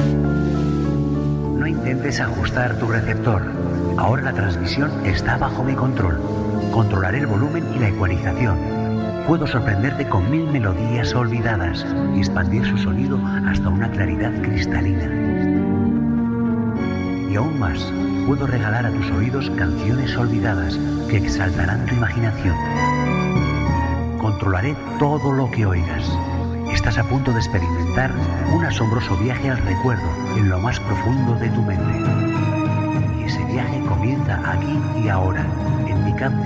No intentes ajustar tu receptor. Ahora la transmisión está bajo mi control. Controlaré el volumen y la ecualización. Puedo sorprenderte con 1000 melodías olvidadas y expandir su sonido hasta una claridad cristalina. Y aún más, puedo regalar a tus oídos canciones olvidadas que exaltarán tu imaginación. Controlaré todo lo que oigas. Estás a punto de experimentar un asombroso viaje al recuerdo en lo más profundo de tu mente. Y ese viaje comienza aquí y ahora, en mi campo.